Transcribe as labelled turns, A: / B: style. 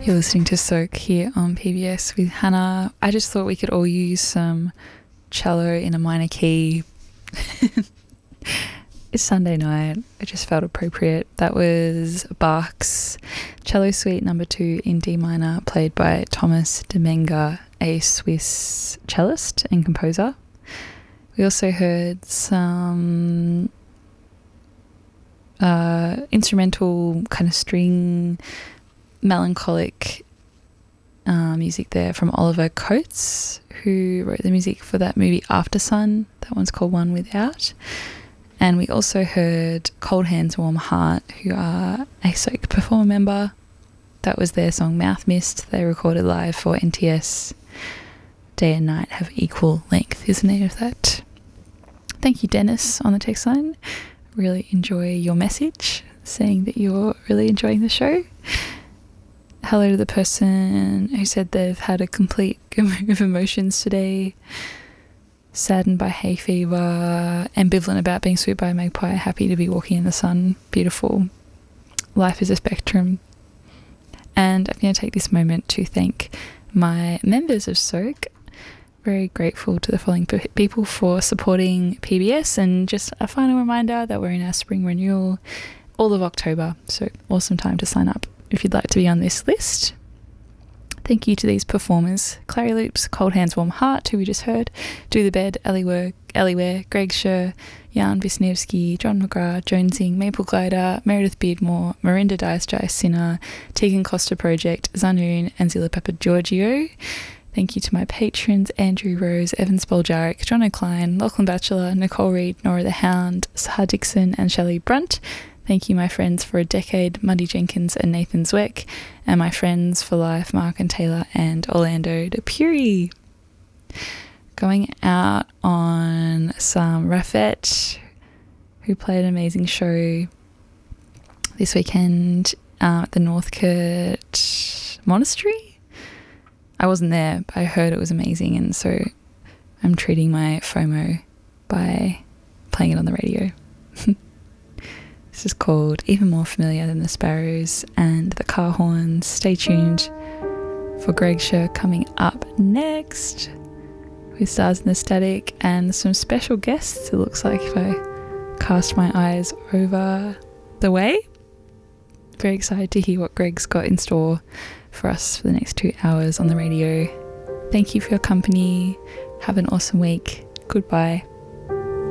A: You're listening to Soak here on PBS with Hannah. I just thought we could all use some cello in a minor key. It's Sunday night. It just felt appropriate. That was Bach's Cello Suite No. 2 in D minor, played by Thomas Demenger, a Swiss cellist and composer. We also heard some instrumental kind of string melancholic music there from Oliver Coates, who wrote the music for that movie After Sun. That one's called One Without. And we also heard Cold Hands Warm Heart, who are a Soak Performer member. That was their song Mouth Mist. They recorded live for NTS. Day and night have equal length is the name of that. Thank you, Dennis, on the text line. Really enjoy your message saying that you're really enjoying the show. Hello to the person who said they've had a complete gamut of emotions today. Saddened by hay fever, ambivalent about being swooped by a magpie, happy to be walking in the sun, beautiful. Life is a spectrum. And I'm going to take this moment to thank my members of Soak. Very grateful to the following people for supporting PBS, and just a final reminder that we're in our spring renewal all of October, so awesome time to sign up if you'd like to be on this list. Thank you to these performers: Clary Loops, Cold Hands Warm Heart, who we just heard, Do the Bed, Ellie Ware, Greg Scher, Jan Wisniewski, John McGrath, Jonesing, Maple Glider, Meredith Beardmore, Marinda Dice Sinner, Tegan Costa Project, Zanoon, and Zilla Pepper Giorgio. Thank you to my patrons: Andrew Rose, Evan Spoljaric, John O'Klein, Lachlan Batchelor, Nicole Reid, Nora the Hound, Sahar Dixon, and Shelley Brunt. Thank you, my friends for a decade, Muddy Jenkins and Nathan Zweck, and my friends for life, Mark and Taylor and Orlando DePuri. Going out on some Rafet, who played an amazing show this weekend at the Northcote Monastery. I wasn't there, but I heard it was amazing, and so I'm treating my FOMO by playing it on the radio. This is called Even More Familiar Than the Sparrows and the Car Horns. Stay tuned for Greg Scher coming up next with Stars in the Static and some special guests, it looks like, if I cast my eyes over the way. Very excited to hear what Greg's got in store for us for the next 2 hours on the radio. Thank you for your company. Have an awesome week. Goodbye.